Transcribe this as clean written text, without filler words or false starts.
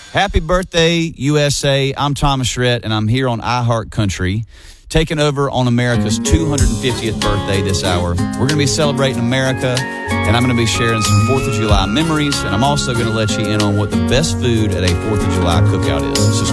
Happy birthday, USA. I'm Thomas Rhett, and I'm here on iHeart Country, taking over on America's 250th birthday this hour. We're going to be celebrating America, and I'm going to be sharing some 4th of July memories, and I'm also going to let you in on what the best food at a 4th of July cookout is. So